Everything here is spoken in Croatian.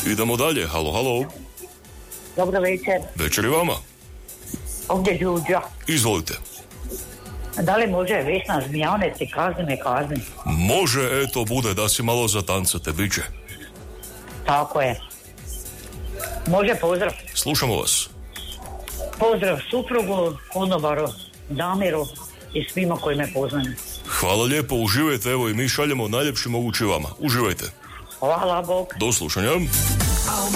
Idemo dalje, halo, halo. Dobro večer. Večer i vama. Ovdje Đuđa. Izvolite. Da li može Vesna Zmijanec i kazni? Može, eto, bude da si malo zatancate, bit će. Tako je. Može, pozdrav. Slušamo vas. Pozdrav suprugu, konobaru, Damiru i svima koji me poznaju. Hvala lijepo, uživajte, evo i mi šaljemo najljepši mogući vama. Uživajte. Hvala, Bog. Do slušanja.